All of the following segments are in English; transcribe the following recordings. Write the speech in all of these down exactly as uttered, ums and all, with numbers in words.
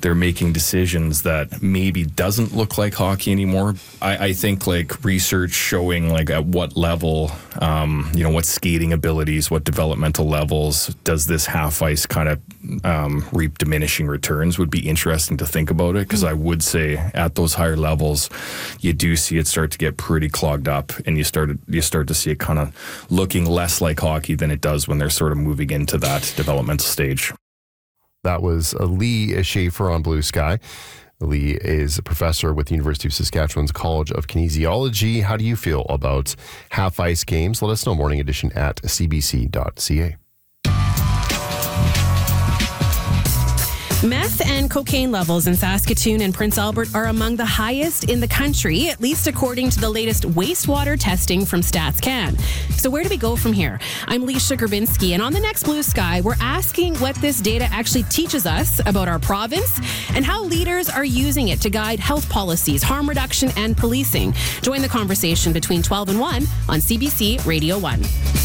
they're making decisions that maybe doesn't look like hockey anymore. I, I think like research showing like at what level, um, you know, what skating abilities, what developmental levels does this half ice kind of um, reap diminishing returns would be interesting to think about it, because I would say at those higher levels, you do see it start to get pretty clogged up, and you start you start to see it kind of looking less like hockey than it does when they're sort of moving into that developmental stage. That was Lee Schaefer on Blue Sky. Lee is a professor with the University of Saskatchewan's College of Kinesiology. How do you feel about half-ice games? Let us know. Morning Edition at c b c dot c a. Meth and cocaine levels in Saskatoon and Prince Albert are among the highest in the country, at least according to the latest wastewater testing from StatsCan. So where do we go from here? I'm Leisha Grabinski, and on the next Blue Sky, we're asking what this data actually teaches us about our province and how leaders are using it to guide health policies, harm reduction, and policing. Join the conversation between twelve and one on C B C Radio one.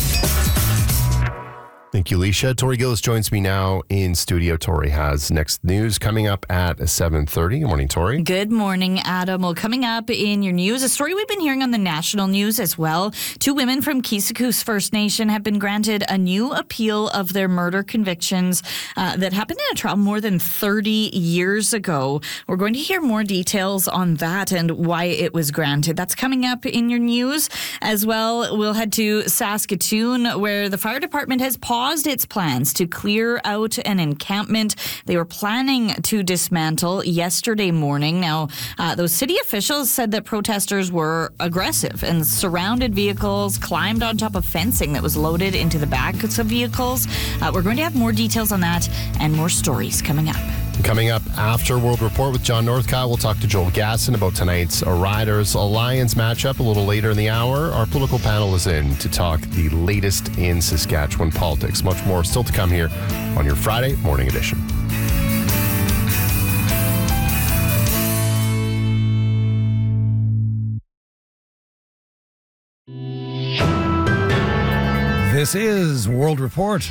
Thank you, Leisha. Tori Gillis joins me now in studio. Tori has next news coming up at seven thirty. Good morning, Tori. Good morning, Adam. Well, coming up in your news, a story we've been hearing on the national news as well. Two women from Kisakus First Nation have been granted a new appeal of their murder convictions uh, that happened in a trial more than thirty years ago. We're going to hear more details on that and why it was granted. That's coming up in your news as well. We'll head to Saskatoon, where the fire department has paused paused its plans to clear out an encampment they were planning to dismantle yesterday morning. Now, uh, those city officials said that protesters were aggressive and surrounded vehicles, climbed on top of fencing that was loaded into the backs of vehicles. Uh, we're going to have more details on that and more stories coming up. Coming up after World Report with John Northcott, we'll talk to Joel Gasson about tonight's Riders Alliance matchup. A little later in the hour, our political panel is in to talk the latest in Saskatchewan politics. Much more still to come here on your Friday Morning Edition. This is World Report.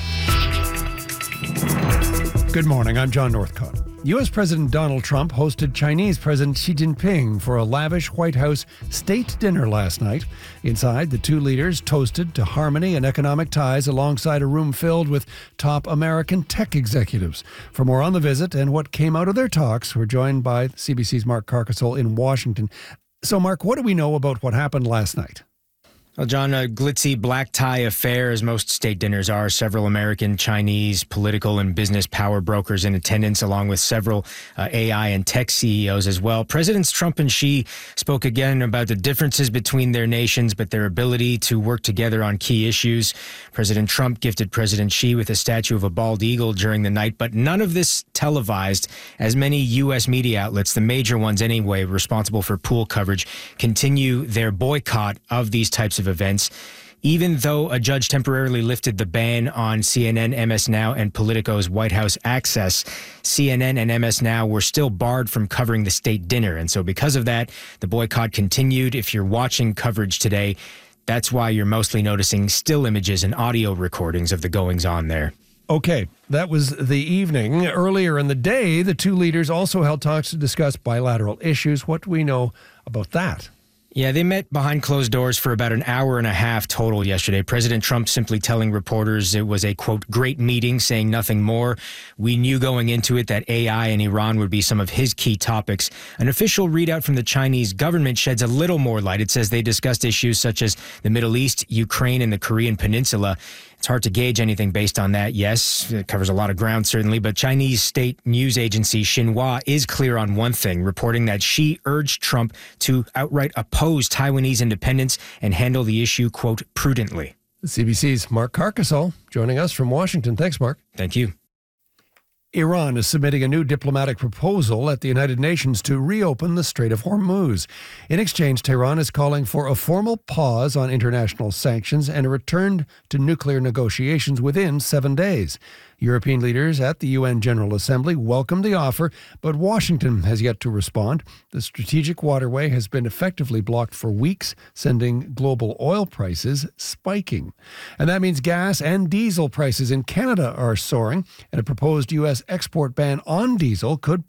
Good morning, I'm John Northcott. U S. President Donald Trump hosted Chinese President Xi Jinping for a lavish White House state dinner last night. Inside, the two leaders toasted to harmony and economic ties alongside a room filled with top American tech executives. For more on the visit and what came out of their talks, we're joined by C B C's Mark Carcasole in Washington. So, Mark, what do we know about what happened last night? Well, John, a glitzy black tie affair, as most state dinners are. Several American, Chinese, political and business power brokers in attendance, along with several uh, A I and tech C E Os as well. Presidents Trump and Xi spoke again about the differences between their nations, but their ability to work together on key issues. President Trump gifted President Xi with a statue of a bald eagle during the night, but none of this televised, as many U S media outlets, the major ones anyway, responsible for pool coverage, continue their boycott of these types of events. Even though a judge temporarily lifted the ban on C N N, M S Now, and Politico's White House access, C N N and M S Now were still barred from covering the state dinner. And so because of that, the boycott continued. If you're watching coverage today, that's why you're mostly noticing still images and audio recordings of the goings-on there. Okay, that was the evening. Earlier in the day, the two leaders also held talks to discuss bilateral issues. What do we know about that? Yeah, they met behind closed doors for about an hour and a half total yesterday. President Trump simply telling reporters it was a, quote, great meeting, saying nothing more. We knew going into it that A I and Iran would be some of his key topics. An official readout from the Chinese government sheds a little more light. It says they discussed issues such as the Middle East, Ukraine, and the Korean Peninsula. It's hard to gauge anything based on that. Yes, it covers a lot of ground, certainly, but Chinese state news agency Xinhua is clear on one thing, reporting that Xi urged Trump to outright oppose Taiwanese independence and handle the issue, quote, prudently. C B C's Mark Carcasole joining us from Washington. Thanks, Mark. Thank you. Iran is submitting a new diplomatic proposal at the United Nations to reopen the Strait of Hormuz. In exchange, Tehran is calling for a formal pause on international sanctions and a return to nuclear negotiations within seven days. European leaders at the U N General Assembly welcomed the offer, but Washington has yet to respond. The strategic waterway has been effectively blocked for weeks, sending global oil prices spiking. And that means gas and diesel prices in Canada are soaring, and a proposed U S export ban on diesel could